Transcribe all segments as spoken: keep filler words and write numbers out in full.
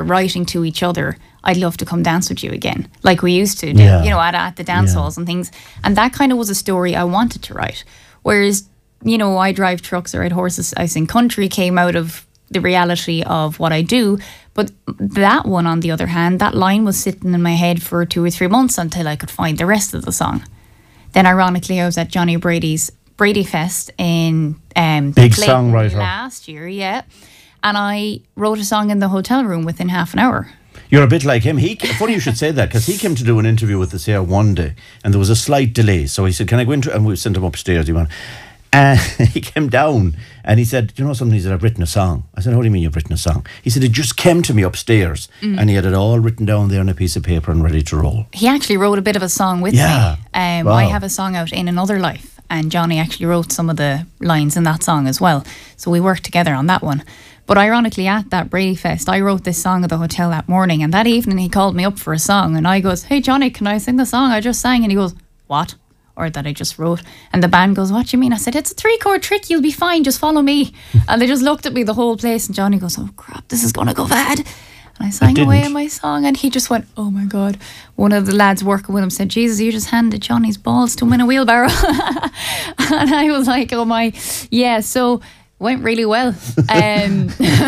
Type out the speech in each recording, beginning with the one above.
writing to each other, I'd love to come dance with you again, like we used to do, Yeah. you know, at, at the dance Yeah. halls and things. And that kind of was a story I wanted to write. Whereas, you know, I drive trucks or ride horses, I sing country came out of the reality of what I do. But that one, on the other hand, that line was sitting in my head for two or three months until I could find the rest of the song. Then, ironically, I was at Johnny Brady's Brady Fest in um, Big Clayton songwriter. last year, yeah. And I wrote a song in the hotel room within half an hour. You're a bit like him. He funny you should say that, because he came to do an interview with us here one day, and there was a slight delay. So he said, "Can I go into?" And we sent him upstairs. He went, and he came down, and he said, "You know something?" He said, "I've written a song." I said, "How do you mean you've written a song?" He said, "It just came to me upstairs, Mm. and he had it all written down there on a piece of paper and ready to roll." He actually wrote a bit of a song with Yeah. me. Um, Wow. I have a song out, In Another Life, and Johnny actually wrote some of the lines in that song as well. So we worked together on that one. But ironically, at that Brady Fest, I wrote this song at the hotel that morning, and that evening he called me up for a song, and I goes, "Hey Johnny, can I sing the song I just sang?" And he goes, "What?" Or that I just wrote. And the band goes, "What do you mean?" I said, "It's a three chord trick, you'll be fine, just follow me." And they just looked at me, the whole place, and Johnny goes, "Oh crap, this is gonna go bad." And I sang away didn't. in my song, and he just went, "Oh my God." One of the lads working with him said, "Jesus, you just handed Johnny's balls to him in a wheelbarrow." And I was like, "Oh my," yeah, so went really well. Um,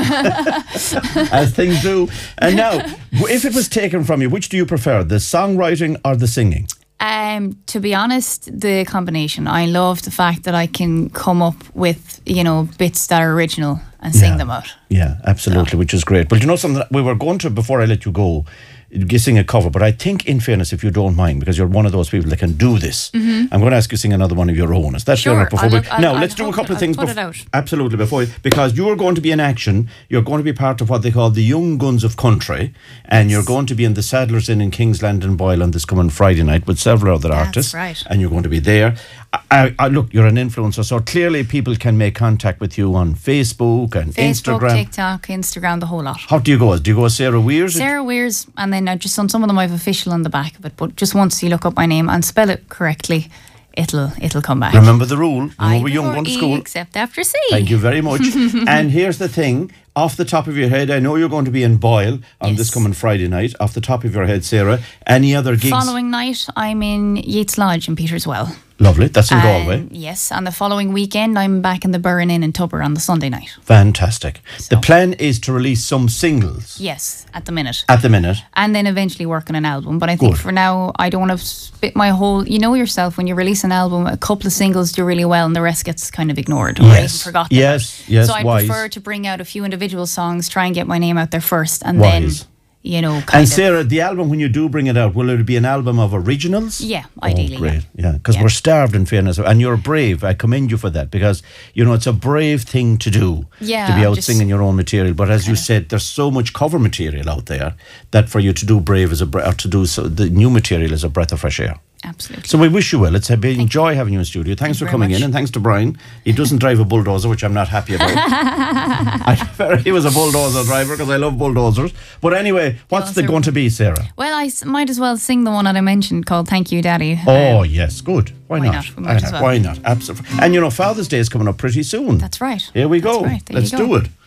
As things do. And now, if it was taken from you, which do you prefer, the songwriting or the singing? Um, to be honest, the combination. I love the fact that I can come up with, you know, bits that are original and sing Yeah. them out. Yeah, absolutely, which is great. But you know something, that we were going to, before I let you go, you sing a cover, but I think, in fairness, if you don't mind, because you're one of those people that can do this, I'm going to ask you to sing another one of your own. Is that fair Sure, enough? Before I'll we, look- I'll- now, I'll let's do a hook couple it- of things. I'll put bef- it out. Absolutely, before because you're going to be in action. You're going to be part of what they call the Young Guns of Country, and you're going to be in the Sadler's Inn in Kingsland and Boyle on this coming Friday night with several other That's artists. right. And you're going to be there. I, I, I- look, you're an influencer, so clearly people can make contact with you on Facebook and Facebook, Instagram. TikTok, Instagram, the whole lot. How do you go? Do you go as Sarah Weirs? Sarah Weirs, and then I just on some of them I've official on the back of it, but just once you look up my name and spell it correctly, it'll it'll come back. Remember the rule. When I we were young, before going to E school. except after C. Thank you very much. And here's the thing. Off the top of your head, I know you're going to be in Boyle on Yes. this coming Friday night. Off the top of your head, Sarah, any other gigs? Following night, I'm in Yeats Lodge in Peterswell. Lovely. That's in And Galway. yes, and the following weekend, I'm back in the Burren Inn in Tupper on the Sunday night. Fantastic. So- The plan is to release some singles Yes, at the minute. at the minute. And then eventually work on an album. But I think Good. for now, I don't want to spit my whole. You know yourself, when you release an album, a couple of singles do really well and the rest gets kind of ignored or even Yes. forgotten. Yes, about. yes, So I wise. prefer to bring out a few individual songs, try and get my name out there first, and Wise. then, you know, kind And of. Sarah, the album, when you do bring it out, will it be an album of originals? Yeah, ideally. Oh, great. Yeah. Yeah, because Yeah. we're starved, in fairness. And you're brave. I commend you for that, because, you know, it's a brave thing to do. Yeah, To be out just singing your own material. But as you said, there's so much cover material out there that for you to do brave is a bre- or to do so, the new material is a breath of fresh air. Absolutely. So we wish you well. It's a big enjoy having you in studio. Thanks Thank for you very coming in, much. and thanks to Brian. He doesn't drive a bulldozer, which I'm not happy about. I, he was a bulldozer driver because I love bulldozers. But anyway, what's the Bulldozer. going to be, Sarah? Well, I s- might as well sing the one that I mentioned called Thank You, Daddy. Oh, Um, yes, good. Why, why not? not? We might Why as not? well. Why not? Absolutely. And you know, Father's Day is coming up pretty soon. That's right. Here we That's go. right. There Let's you go. do it.